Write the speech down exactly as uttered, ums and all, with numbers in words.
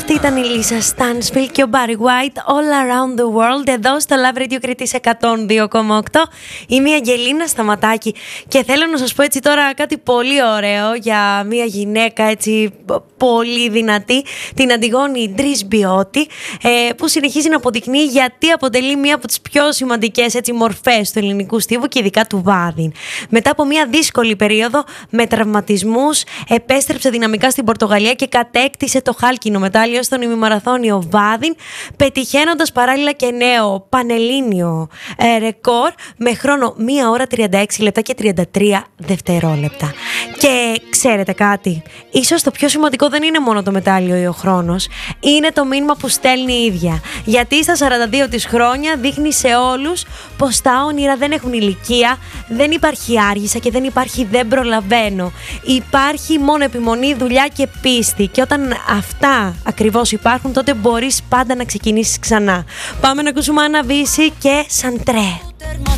Αυτή ήταν η Λίσα Στάνσφιλ και ο Barry White, All Around the World, εδώ στο Love Radio Κρήτης εκατόν δύο κόμμα οκτώ. Είμαι η Αγγελίνα Σταματάκη και θέλω να σας πω έτσι τώρα κάτι πολύ ωραίο για μια γυναίκα έτσι πολύ δυνατή, την Αντιγόνη Ντρισμπιώτη, ε, που συνεχίζει να αποδεικνύει γιατί αποτελεί μία από τις πιο σημαντικές έτσι μορφές του ελληνικού στίβου και ειδικά του βάδιν. Μετά από μια δύσκολη περίοδο με τραυματισμούς, επέστρεψε δυναμικά στην Πορτογαλία και κατέκτησε το χάλκινο μετάλλιο στον ημιμαραθώνιο βάδιν, πετυχαίνοντας παράλληλα και νέο πανελλήνιο ε, ρεκόρ με χρόνο μία ώρα τριάντα έξι λεπτά και τριάντα τρία δευτερόλεπτα. Και ξέρετε κάτι, ίσως το πιο σημαντικό δεν είναι μόνο το μετάλλιο ή ο χρόνος, είναι το μήνυμα που στέλνει η ίδια. Γιατί στα σαράντα δύο της χρόνια δείχνει σε όλους πως τα όνειρα δεν έχουν ηλικία, δεν υπάρχει άργησα και δεν υπάρχει δεν προλαβαίνω. Υπάρχει μόνο επιμονή, δουλειά και πίστη. Και όταν αυτά ακριβώς υπάρχουν, τότε μπορείς πάντα να ξεκινήσεις ξανά. Πάμε να ακούσουμε Άννα Βύση και Σαντρέ.